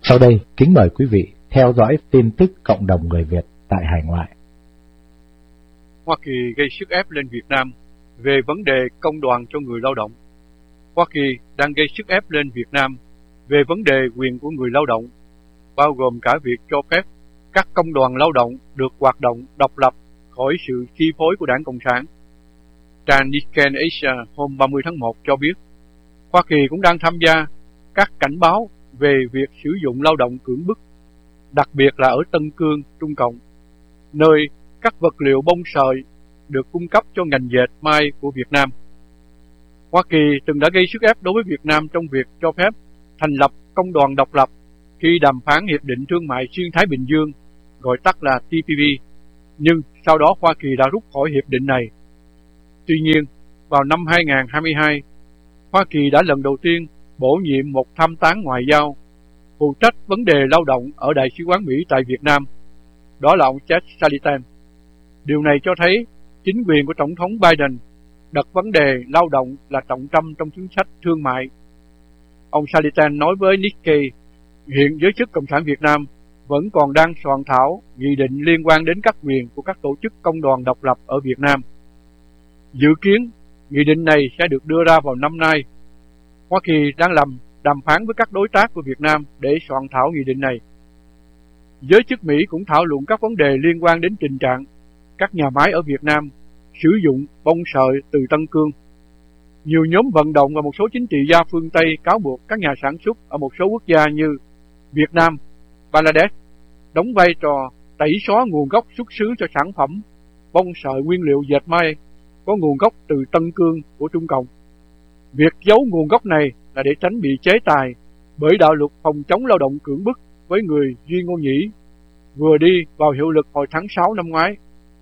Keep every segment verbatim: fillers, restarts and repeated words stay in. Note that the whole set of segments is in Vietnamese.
Sau đây, kính mời quý vị theo dõi tin tức cộng đồng người Việt tại hải ngoại. Hoa Kỳ gây sức ép lên Việt Nam về vấn đề công đoàn cho người lao động. Hoa Kỳ đang gây sức ép lên Việt Nam về vấn đề quyền của người lao động, bao gồm cả việc cho phép các công đoàn lao động được hoạt động độc lập khỏi sự chi phối của Đảng Cộng sản. Trang Nikkei Asia hôm ba mươi tháng một cho biết, Hoa Kỳ cũng đang tham gia các cảnh báo về việc sử dụng lao động cưỡng bức, đặc biệt là ở Tân Cương, Trung Cộng, nơi các vật liệu bông sợi được cung cấp cho ngành dệt may của Việt Nam. Hoa Kỳ từng đã gây sức ép đối với Việt Nam trong việc cho phép thành lập công đoàn độc lập khi đàm phán Hiệp định Thương mại Xuyên Thái Bình Dương, gọi tắt là T P P, nhưng sau đó Hoa Kỳ đã rút khỏi hiệp định này. Tuy nhiên, vào năm hai nghìn không trăm hai mươi hai, Hoa Kỳ đã lần đầu tiên bổ nhiệm một tham tán ngoại giao phụ trách vấn đề lao động ở Đại sứ quán Mỹ tại Việt Nam, đó là ông Jake Sullivan. Điều này cho thấy chính quyền của Tổng thống Biden đặt vấn đề lao động là trọng tâm trong chính sách thương mại. Ông Sullivan nói với Nikkei, hiện giới chức Cộng sản Việt Nam vẫn còn đang soạn thảo nghị định liên quan đến các quyền của các tổ chức công đoàn độc lập ở Việt Nam. Dự kiến, nghị định này sẽ được đưa ra vào năm nay. Hoa Kỳ đang làm đàm phán với các đối tác của Việt Nam để soạn thảo nghị định này. Giới chức Mỹ cũng thảo luận các vấn đề liên quan đến tình trạng các nhà máy ở Việt Nam sử dụng bông sợi từ Tân Cương. Nhiều nhóm vận động và một số chính trị gia phương Tây cáo buộc các nhà sản xuất ở một số quốc gia như Việt Nam, Bangladesh đóng vai trò tẩy xóa nguồn gốc xuất xứ cho sản phẩm bông sợi nguyên liệu dệt may có nguồn gốc từ Tân Cương của Trung Cộng. Việc giấu nguồn gốc này là để tránh bị chế tài bởi đạo luật phòng chống lao động cưỡng bức với người Duy Ngô Nhĩ vừa đi vào hiệu lực hồi tháng sáu năm ngoái.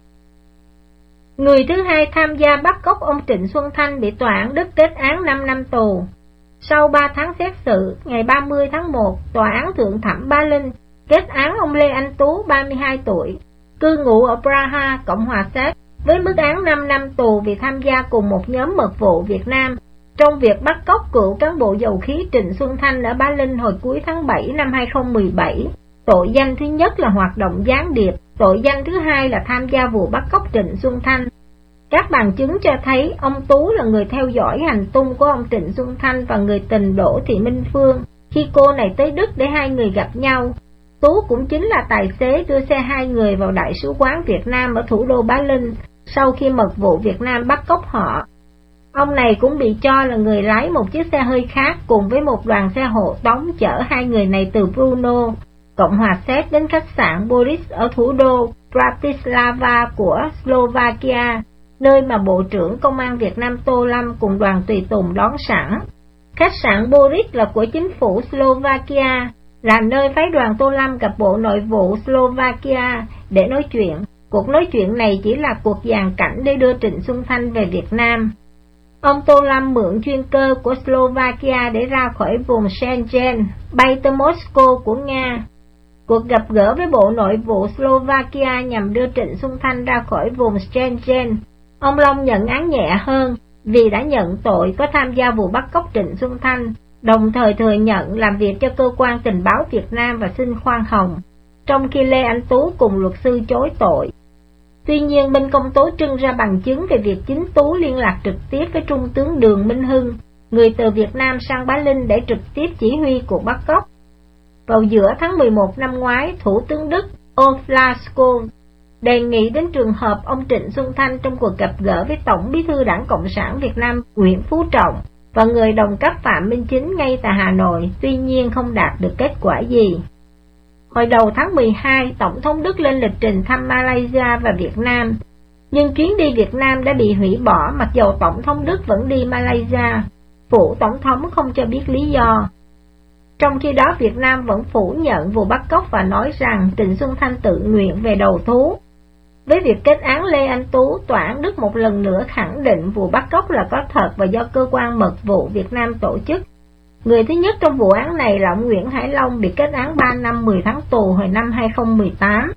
Người thứ hai tham gia bắt cóc ông Trịnh Xuân Thanh bị tòa án Đức kết án năm năm tù. Sau ba tháng xét xử, ngày ba mươi tháng một, tòa án thượng thẩm Ba Linh kết án ông Lê Anh Tú, ba mươi hai tuổi, cư ngụ ở Praha, Cộng hòa Séc, với mức án năm năm tù vì tham gia cùng một nhóm mật vụ Việt Nam trong việc bắt cóc cựu cán bộ dầu khí Trịnh Xuân Thanh ở Ba Linh hồi cuối tháng bảy năm hai nghìn không trăm mười bảy. Tội danh thứ nhất là hoạt động gián điệp, tội danh thứ hai là tham gia vụ bắt cóc Trịnh Xuân Thanh. Các bằng chứng cho thấy ông Tú là người theo dõi hành tung của ông Trịnh Xuân Thanh và người tình Đỗ Thị Minh Phương khi cô này tới Đức để hai người gặp nhau. Tú cũng chính là tài xế đưa xe hai người vào Đại sứ quán Việt Nam ở thủ đô Bá Linh sau khi mật vụ Việt Nam bắt cóc họ. Ông này cũng bị cho là người lái một chiếc xe hơi khác cùng với một đoàn xe hộ tống chở hai người này từ Brno, Cộng hòa Séc đến khách sạn Boris ở thủ đô Bratislava của Slovakia, nơi mà Bộ trưởng Công an Việt Nam Tô Lâm cùng đoàn tùy tùng đón sẵn. Khách sạn Boris là của chính phủ Slovakia, là nơi phái đoàn Tô Lâm gặp Bộ Nội vụ Slovakia để nói chuyện. Cuộc nói chuyện này chỉ là cuộc dàn cảnh để đưa Trịnh Xuân Thanh về Việt Nam. Ông Tô Lâm mượn chuyên cơ của Slovakia để ra khỏi vùng Schengen, bay tới Moscow của Nga. Cuộc gặp gỡ với Bộ Nội vụ Slovakia nhằm đưa Trịnh Xuân Thanh ra khỏi vùng Schengen. Ông Long nhận án nhẹ hơn vì đã nhận tội có tham gia vụ bắt cóc Trịnh Xuân Thanh, đồng thời thừa nhận làm việc cho cơ quan tình báo Việt Nam và xin khoan hồng, trong khi Lê Anh Tú cùng luật sư chối tội. Tuy nhiên, bên công tố trưng ra bằng chứng về việc chính Tú liên lạc trực tiếp với Trung tướng Đường Minh Hưng, người từ Việt Nam sang Bá Linh để trực tiếp chỉ huy cuộc bắt cóc. Vào giữa tháng mười một năm ngoái, Thủ tướng Đức Olaf Scholz đề nghị đến trường hợp ông Trịnh Xuân Thanh trong cuộc gặp gỡ với Tổng bí thư Đảng Cộng sản Việt Nam Nguyễn Phú Trọng và người đồng cấp Phạm Minh Chính ngay tại Hà Nội, tuy nhiên không đạt được kết quả gì. Hồi đầu tháng mười hai, Tổng thống Đức lên lịch trình thăm Malaysia và Việt Nam, nhưng chuyến đi Việt Nam đã bị hủy bỏ mặc dầu Tổng thống Đức vẫn đi Malaysia. Phủ Tổng thống không cho biết lý do. Trong khi đó, Việt Nam vẫn phủ nhận vụ bắt cóc và nói rằng Trịnh Xuân Thanh tự nguyện về đầu thú. Với việc kết án Lê Anh Tú, tòa án Đức một lần nữa khẳng định vụ bắt cóc là có thật và do cơ quan mật vụ Việt Nam tổ chức. Người thứ nhất trong vụ án này là ông Nguyễn Hải Long bị kết án ba năm mười tháng tù hồi năm hai nghìn không trăm mười tám.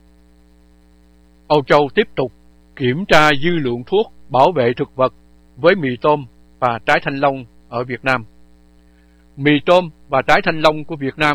Âu Châu tiếp tục kiểm tra dư lượng thuốc bảo vệ thực vật với mì tôm và trái thanh long ở Việt Nam. Mì tôm và trái thanh long của Việt Nam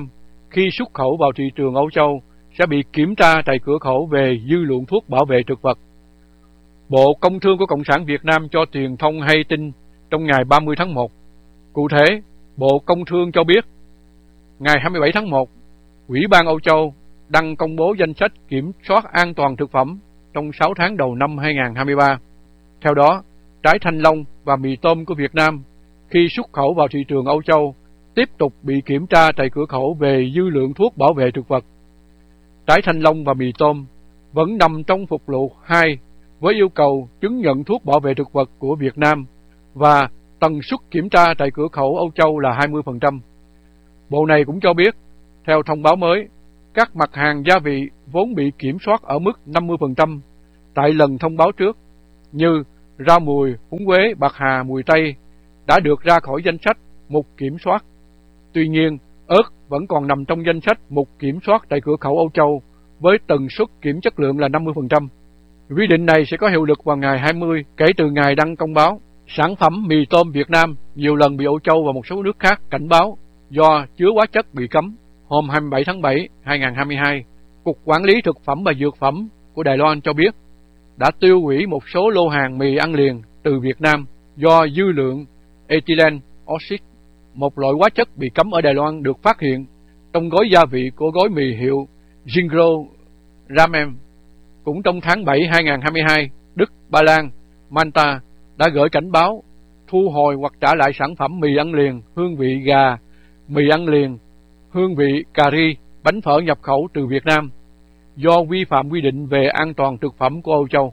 khi xuất khẩu vào thị trường Âu Châu sẽ bị kiểm tra tại cửa khẩu về dư lượng thuốc bảo vệ thực vật. Bộ Công Thương của Cộng sản Việt Nam cho truyền thông hay tin trong ngày ba mươi tháng một. Cụ thể, Bộ Công Thương cho biết, ngày hai mươi bảy tháng một, Ủy ban Âu Châu đăng công bố danh sách kiểm soát an toàn thực phẩm trong sáu tháng đầu năm hai nghìn không trăm hai mươi ba. Theo đó, trái thanh long và mì tôm của Việt Nam khi xuất khẩu vào thị trường Âu Châu tiếp tục bị kiểm tra tại cửa khẩu về dư lượng thuốc bảo vệ thực vật. Trái thanh long và mì tôm vẫn nằm trong mục lục hai với yêu cầu chứng nhận thuốc bảo vệ thực vật của Việt Nam và tần suất kiểm tra tại cửa khẩu Âu Châu là hai mươi phần trăm. Bộ này cũng cho biết, theo thông báo mới, các mặt hàng gia vị vốn bị kiểm soát ở mức năm mươi phần trăm tại lần thông báo trước, như rau mùi, húng quế, bạc hà, mùi tây đã được ra khỏi danh sách mục kiểm soát. Tuy nhiên, ớt vẫn còn nằm trong danh sách mục kiểm soát tại cửa khẩu Âu Châu với tần suất kiểm chất lượng là năm mươi phần trăm. Quy định này sẽ có hiệu lực vào ngày hai mươi kể từ ngày đăng công báo. Sản phẩm mì tôm Việt Nam nhiều lần bị Âu Châu và một số nước khác cảnh báo do chứa hóa chất bị cấm. Hôm hai mươi bảy tháng bảy năm hai nghìn không trăm hai mươi hai, Cục Quản lý Thực phẩm và Dược phẩm của Đài Loan cho biết đã tiêu hủy một số lô hàng mì ăn liền từ Việt Nam do dư lượng ethylene oxide, một loại hóa chất bị cấm ở Đài Loan, được phát hiện trong gói gia vị của gói mì hiệu Jingro Ramen. Cũng trong tháng bảy năm hai nghìn không trăm hai mươi hai, Đức, Ba Lan, Malta đã gửi cảnh báo thu hồi hoặc trả lại sản phẩm mì ăn liền hương vị gà, mì ăn liền hương vị cà ri, bánh phở nhập khẩu từ Việt Nam do vi phạm quy định về an toàn thực phẩm của Âu Châu.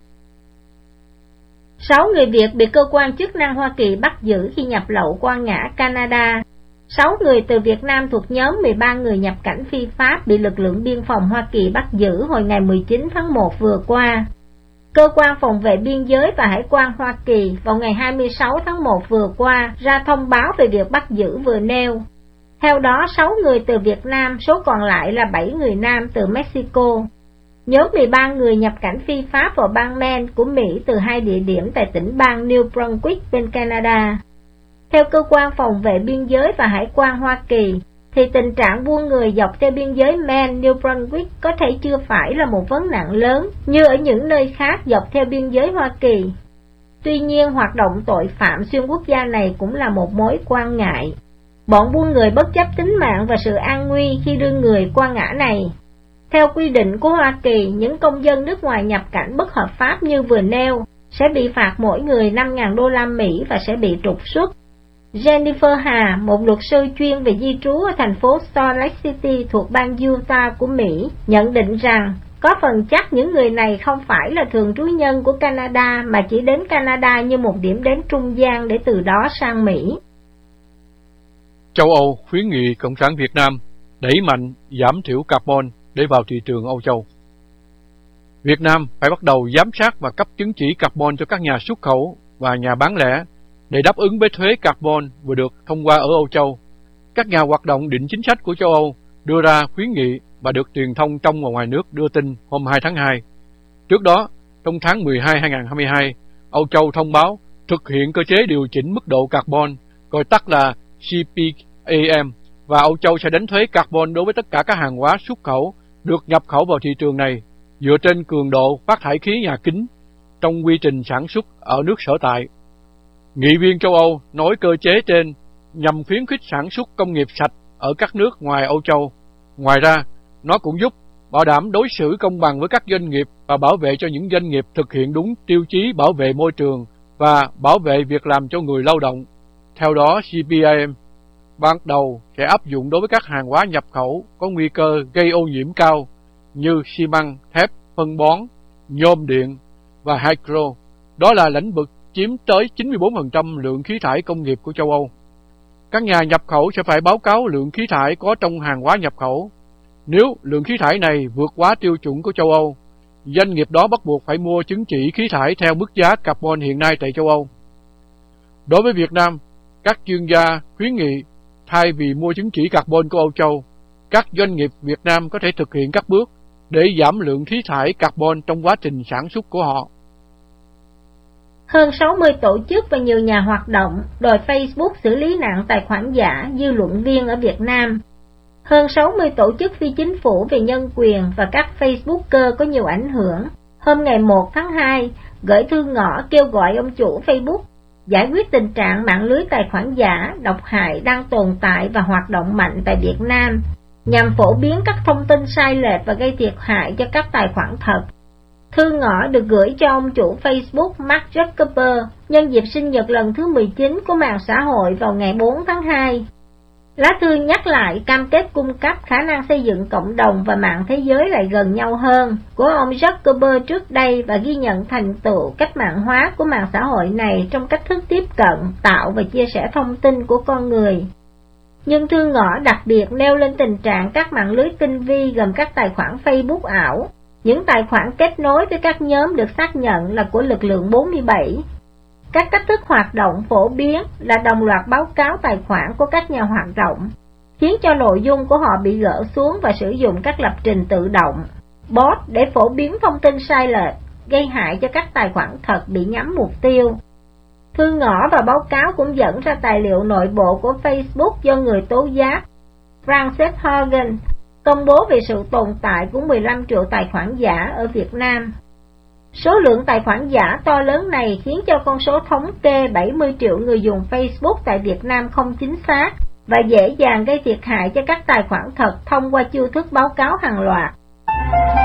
Sáu người Việt bị cơ quan chức năng Hoa Kỳ bắt giữ khi nhập lậu qua ngã Canada. Sáu người từ Việt Nam thuộc nhóm mười ba người nhập cảnh phi pháp bị lực lượng biên phòng Hoa Kỳ bắt giữ hồi ngày mười chín tháng một vừa qua. Cơ quan phòng vệ biên giới và hải quan Hoa Kỳ vào ngày hai mươi sáu tháng một vừa qua ra thông báo về việc bắt giữ vừa nêu. Theo đó, sáu người từ Việt Nam, số còn lại là bảy người nam từ Mexico. Nhóm mười ba người nhập cảnh phi pháp vào bang Maine của Mỹ từ hai địa điểm tại tỉnh bang New Brunswick bên Canada. Theo cơ quan phòng vệ biên giới và hải quan Hoa Kỳ, thì tình trạng buôn người dọc theo biên giới Maine, New Brunswick có thể chưa phải là một vấn nạn lớn như ở những nơi khác dọc theo biên giới Hoa Kỳ. Tuy nhiên, hoạt động tội phạm xuyên quốc gia này cũng là một mối quan ngại. Bọn buôn người bất chấp tính mạng và sự an nguy khi đưa người qua ngã này. Theo quy định của Hoa Kỳ, những công dân nước ngoài nhập cảnh bất hợp pháp như vừa nêu sẽ bị phạt mỗi người năm nghìn đô la Mỹ và sẽ bị trục xuất. Jennifer Hà, một luật sư chuyên về di trú ở thành phố Salt Lake City thuộc bang Utah của Mỹ, nhận định rằng có phần chắc những người này không phải là thường trú nhân của Canada mà chỉ đến Canada như một điểm đến trung gian để từ đó sang Mỹ. Châu Âu khuyến nghị Cộng sản Việt Nam đẩy mạnh giảm thiểu carbon để vào thị trường Âu Châu. Việt Nam phải bắt đầu giám sát và cấp chứng chỉ carbon cho các nhà xuất khẩu và nhà bán lẻ để đáp ứng với thuế carbon vừa được thông qua ở Âu Châu. Các nhà hoạt động định chính sách của châu Âu đưa ra khuyến nghị và được truyền thông trong và ngoài nước đưa tin hôm hai tháng hai. Trước đó, trong tháng mười hai năm hai nghìn không trăm hai mươi hai, Âu Châu thông báo thực hiện cơ chế điều chỉnh mức độ carbon, gọi tắt là C P A M, và Âu Châu sẽ đánh thuế carbon đối với tất cả các hàng hóa xuất khẩu được nhập khẩu vào thị trường này dựa trên cường độ phát thải khí nhà kính trong quy trình sản xuất ở nước sở tại. Nghị viên châu Âu nói cơ chế trên nhằm khuyến khích sản xuất công nghiệp sạch ở các nước ngoài Âu Châu. Ngoài ra, nó cũng giúp bảo đảm đối xử công bằng với các doanh nghiệp và bảo vệ cho những doanh nghiệp thực hiện đúng tiêu chí bảo vệ môi trường và bảo vệ việc làm cho người lao động. Theo đó, C P A M ban đầu sẽ áp dụng đối với các hàng hóa nhập khẩu có nguy cơ gây ô nhiễm cao như xi măng, thép, phân bón, nhôm điện và hydro. Đó là lĩnh vực chiếm tới chín mươi bốn phần trăm lượng khí thải công nghiệp của châu Âu. Các nhà nhập khẩu sẽ phải báo cáo lượng khí thải có trong hàng hóa nhập khẩu. Nếu lượng khí thải này vượt quá tiêu chuẩn của châu Âu, doanh nghiệp đó bắt buộc phải mua chứng chỉ khí thải theo mức giá carbon hiện nay tại châu Âu. Đối với Việt Nam, các chuyên gia khuyến nghị thay vì mua chứng chỉ carbon của Âu Châu, các doanh nghiệp Việt Nam có thể thực hiện các bước để giảm lượng khí thải carbon trong quá trình sản xuất của họ. Hơn sáu mươi tổ chức và nhiều nhà hoạt động đòi Facebook xử lý nạn tài khoản giả dư luận viên ở Việt Nam. Hơn sáu mươi tổ chức phi chính phủ về nhân quyền và các Facebooker có nhiều ảnh hưởng hôm ngày một tháng hai gửi thư ngỏ kêu gọi ông chủ Facebook giải quyết tình trạng mạng lưới tài khoản giả, độc hại đang tồn tại và hoạt động mạnh tại Việt Nam, nhằm phổ biến các thông tin sai lệch và gây thiệt hại cho các tài khoản thật. Thư ngỏ được gửi cho ông chủ Facebook Mark Zuckerberg nhân dịp sinh nhật lần thứ mười chín của mạng xã hội vào ngày bốn tháng hai. Lá thư nhắc lại cam kết cung cấp khả năng xây dựng cộng đồng và mạng thế giới lại gần nhau hơn của ông Zuckerberg trước đây và ghi nhận thành tựu cách mạng hóa của mạng xã hội này trong cách thức tiếp cận, tạo và chia sẻ thông tin của con người. Nhưng thư ngỏ đặc biệt nêu lên tình trạng các mạng lưới tinh vi gồm các tài khoản Facebook ảo, những tài khoản kết nối với các nhóm được xác nhận là của lực lượng bốn mươi bảy. Các cách thức hoạt động phổ biến là đồng loạt báo cáo tài khoản của các nhà hoạt động, khiến cho nội dung của họ bị gỡ xuống và sử dụng các lập trình tự động, bot để phổ biến thông tin sai lệch, gây hại cho các tài khoản thật bị nhắm mục tiêu. Thư ngỏ và báo cáo cũng dẫn ra tài liệu nội bộ của Facebook do người tố giác Frances Haugen công bố về sự tồn tại của mười lăm triệu tài khoản giả ở Việt Nam. Số lượng tài khoản giả to lớn này khiến cho con số thống kê bảy mươi triệu người dùng Facebook tại Việt Nam không chính xác và dễ dàng gây thiệt hại cho các tài khoản thật thông qua chiêu thức báo cáo hàng loạt.